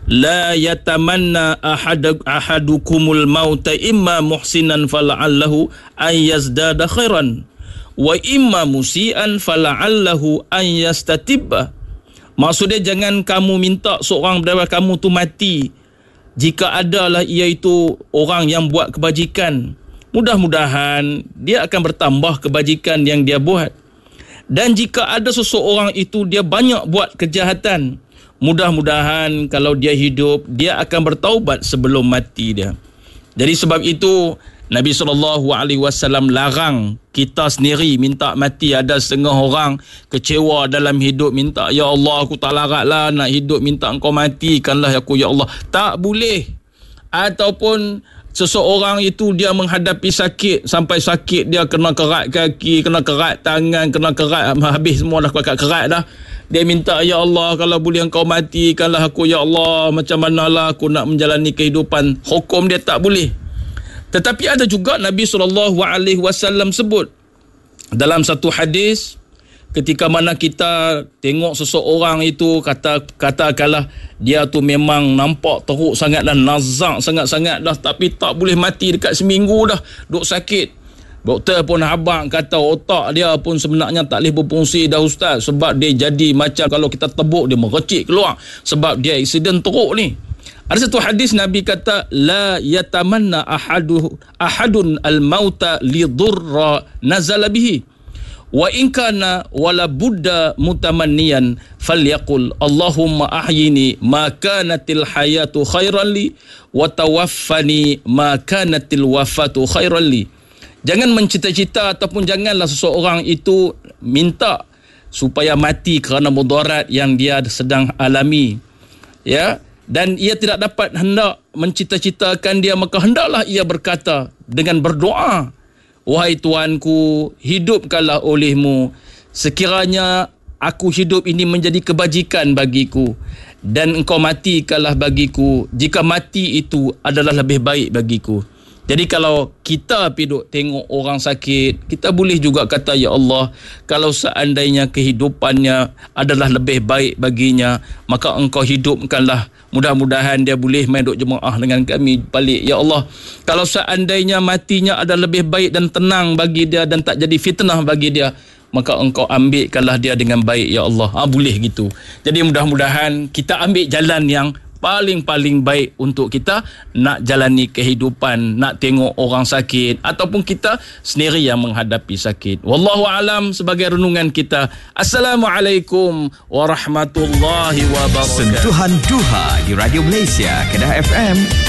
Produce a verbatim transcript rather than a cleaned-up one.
la yatamanna ahad ahadukumul mauta imma muhsinan fala'allahu an yazdada khairan wa imma musian fala'allahu an yastatibba. Maksudnya jangan kamu minta seorang daripada kamu tu mati jika adalah iaitu orang yang buat kebajikan. Mudah-mudahan dia akan bertambah kebajikan yang dia buat. Dan jika ada seseorang itu dia banyak buat kejahatan, mudah-mudahan kalau dia hidup, dia akan bertaubat sebelum mati dia. Jadi sebab itu Nabi sallallahu alaihi wasallam larang kita sendiri minta mati. Ada setengah orang kecewa dalam hidup, minta, ya Allah aku tak larat lah nak hidup, minta engkau matikanlah aku ya Allah. Tak boleh. Ataupun seseorang itu dia menghadapi sakit, sampai sakit dia kena kerat kaki, kena kerat tangan, kena kerat, habis semua dah kerat-kerat dah. Dia minta, ya Allah kalau boleh engkau matikanlah aku ya Allah, macam manalah aku nak menjalani kehidupan. Hukum dia tak boleh. Tetapi ada juga Nabi sallallahu alaihi wasallam sebut dalam satu hadis, ketika mana kita tengok seseorang itu, kata katakanlah dia tu memang nampak teruk sangat dah, nazak sangat-sangat dah, tapi tak boleh mati dekat seminggu dah, duk sakit. Doktor pun habaq kata otak dia pun sebenarnya tak boleh berfungsi dah ustaz, sebab dia jadi macam kalau kita tebuk dia merecik keluar sebab dia aksiden teruk ni. Ada satu hadis Nabi kata, la yatamanna ahadu ahadun al-mauta li dhurra nazala bihi wa in kana wala budda mutamanniyan falyaqul Allahumma ahyini ma kanatil hayatu khairan li wa tawaffani ma kanatil wafatu khairan li. Jangan mencita-cita ataupun janganlah seseorang itu minta supaya mati kerana mudarat yang dia sedang alami, ya, dan ia tidak dapat hendak mencita-citakan dia, maka hendaklah ia berkata dengan berdoa, wahai Tuanku, hidupkanlah olehmu sekiranya aku hidup ini menjadi kebajikan bagiku, dan engkau matikanlah bagiku jika mati itu adalah lebih baik bagiku. Jadi kalau kita pergi tengok orang sakit, kita boleh juga kata, ya Allah, kalau seandainya kehidupannya adalah lebih baik baginya, maka engkau hidupkanlah. Mudah-mudahan dia boleh main duk jemaah dengan kami balik. Ya Allah, kalau seandainya matinya adalah lebih baik dan tenang bagi dia dan tak jadi fitnah bagi dia, maka engkau ambilkanlah dia dengan baik, ya Allah. Ha, boleh gitu. Jadi mudah-mudahan kita ambil jalan yang paling-paling baik untuk kita nak jalani kehidupan, nak tengok orang sakit ataupun kita sendiri yang menghadapi sakit. Wallahu alam sebagai renungan kita. Assalamualaikum warahmatullahi wabarakatuh. Sentuhan Duha di Radio Malaysia, Kedah F M.